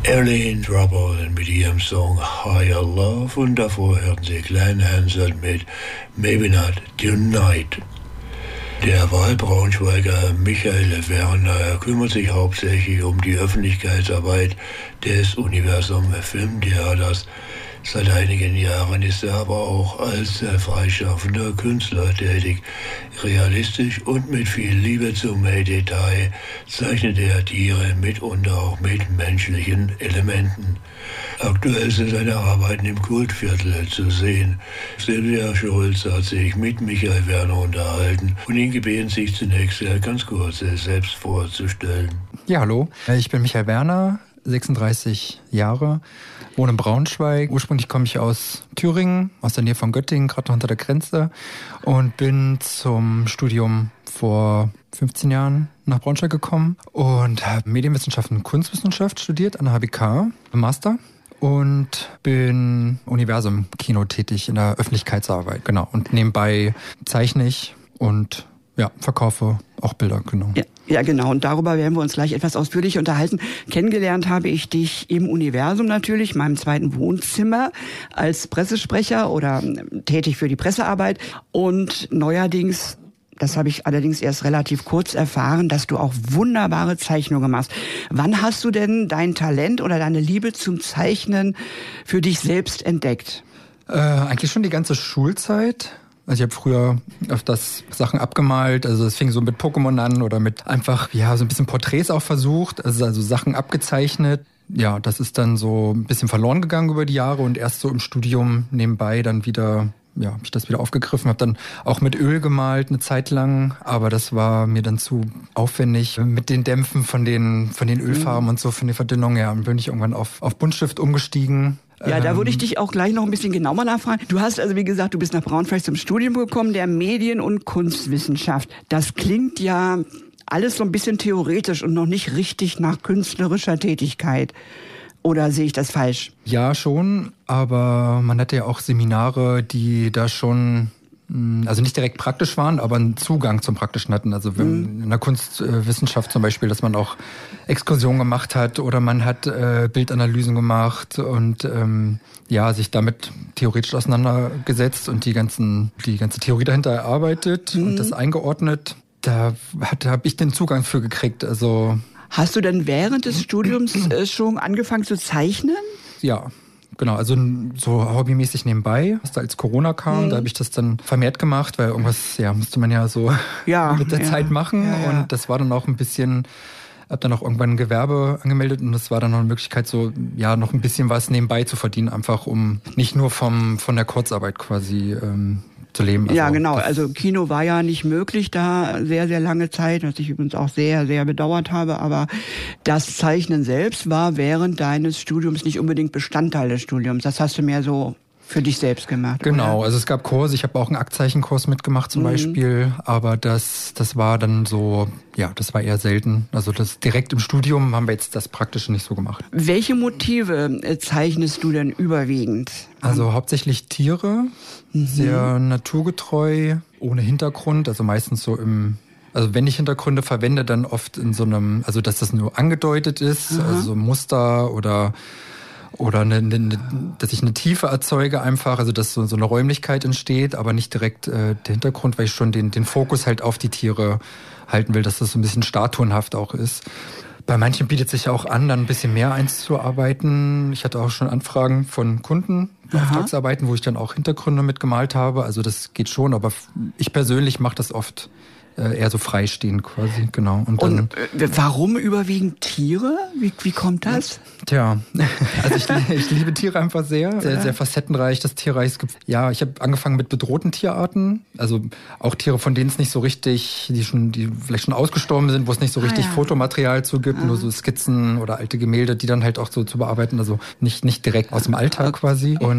Evelyn Trouble mit ihrem Song Higher Love und davor hörten sie Glenn Hansard mit Maybe Not Tonight. Der Wahlbraunschweiger Michael Werner kümmert sich hauptsächlich um die Öffentlichkeitsarbeit des Universum Filmtheaters. Seit einigen Jahren ist er aber auch als freischaffender Künstler tätig. Realistisch und mit viel Liebe zum Detail zeichnet er Tiere mitunter auch mit menschlichen Elementen. Aktuell sind seine Arbeiten im Kultviertel zu sehen. Silvia Schulz hat sich mit Michael Werner unterhalten und ihn gebeten, sich zunächst ganz kurz selbst vorzustellen. Ja, hallo, ich bin Michael Werner, 36 Jahre, wohne in Braunschweig. Ursprünglich komme ich aus Thüringen, aus der Nähe von Göttingen, gerade noch unter der Grenze, und bin zum Studium vor 15 Jahren nach Braunschweig gekommen und habe Medienwissenschaften und Kunstwissenschaft studiert an der HBK im Master und bin Universum-Kino tätig in der Öffentlichkeitsarbeit. Genau. Und nebenbei zeichne ich und verkaufe auch Bilder, genau. Ja, genau. Und darüber werden wir uns gleich etwas ausführlich unterhalten. Kennengelernt habe ich dich im Universum natürlich, meinem zweiten Wohnzimmer, als Pressesprecher oder tätig für die Pressearbeit. Und neuerdings, das habe ich allerdings erst relativ kurz erfahren, dass du auch wunderbare Zeichnungen machst. Wann hast du denn dein Talent oder deine Liebe zum Zeichnen für dich selbst entdeckt? Eigentlich schon die ganze Schulzeit. Also ich habe früher öfters Sachen abgemalt, also es fing so mit Pokémon an oder mit einfach, so ein bisschen Porträts auch versucht, also Sachen abgezeichnet. Ja, das ist dann so ein bisschen verloren gegangen über die Jahre und erst so im Studium nebenbei dann wieder, habe ich das wieder aufgegriffen, habe dann auch mit Öl gemalt eine Zeit lang, aber das war mir dann zu aufwendig mit den Dämpfen von den Ölfarben und so, von der Verdünnung. Ja, dann bin ich irgendwann auf Buntstift umgestiegen. Ja, da würde ich dich auch gleich noch ein bisschen genauer nachfragen. Du hast also, wie gesagt, du bist nach Braunschweig zum Studium gekommen, der Medien- und Kunstwissenschaft. Das klingt ja alles so ein bisschen theoretisch und noch nicht richtig nach künstlerischer Tätigkeit. Oder sehe ich das falsch? Ja, schon, aber man hatte ja auch Seminare, die da schon, also nicht direkt praktisch waren, aber einen Zugang zum Praktischen hatten. Also in der Kunstwissenschaft zum Beispiel, dass man auch Exkursionen gemacht hat oder man hat Bildanalysen gemacht und sich damit theoretisch auseinandergesetzt und die ganze Theorie dahinter erarbeitet und das eingeordnet. Da habe ich den Zugang für gekriegt. Also hast du denn während des Studiums schon angefangen zu zeichnen? Ja. Genau, also so hobbymäßig nebenbei. Als Corona kam, da habe ich das dann vermehrt gemacht, weil irgendwas, musste man ja so mit der Zeit machen. Ja. Und das war dann auch ein bisschen, habe dann auch irgendwann ein Gewerbe angemeldet und das war dann noch eine Möglichkeit, so noch ein bisschen was nebenbei zu verdienen, einfach um nicht nur von der Kurzarbeit quasi zu leben. Ja, genau. Also Kino war ja nicht möglich da sehr, sehr lange Zeit, was ich übrigens auch sehr, sehr bedauert habe. Aber das Zeichnen selbst war während deines Studiums nicht unbedingt Bestandteil des Studiums. Das hast du mehr so für dich selbst gemacht. Genau, oder? Also es gab Kurse, ich habe auch einen Aktzeichenkurs mitgemacht zum Beispiel, aber das war dann so, das war eher selten. Also das direkt im Studium haben wir jetzt das Praktische nicht so gemacht. Welche Motive zeichnest du denn überwiegend? Also hauptsächlich Tiere, sehr naturgetreu, ohne Hintergrund, also meistens so also wenn ich Hintergründe verwende, dann oft in so einem, also dass das nur angedeutet ist, also so Muster oder dass ich eine Tiefe erzeuge einfach, also dass so eine Räumlichkeit entsteht, aber nicht direkt der Hintergrund, weil ich schon den Fokus halt auf die Tiere halten will, dass das so ein bisschen statuen-haft auch ist. Bei manchen bietet sich auch an, dann ein bisschen mehr einzuarbeiten. Ich hatte auch schon Anfragen von Kunden, Auftragsarbeiten, wo ich dann auch Hintergründe mitgemalt habe. Also das geht schon, aber ich persönlich mache das oft eher so freistehend quasi, genau. Und warum überwiegend Tiere? Wie kommt das? Tja, also ich liebe Tiere einfach sehr, sehr facettenreich, das Tierreich. Es gibt, ich habe angefangen mit bedrohten Tierarten, also auch Tiere, von denen es nicht so richtig, die vielleicht schon ausgestorben sind, wo es nicht so richtig Fotomaterial zu gibt, nur so Skizzen oder alte Gemälde, die dann halt auch so zu bearbeiten, also nicht direkt aus dem Alltag quasi. Und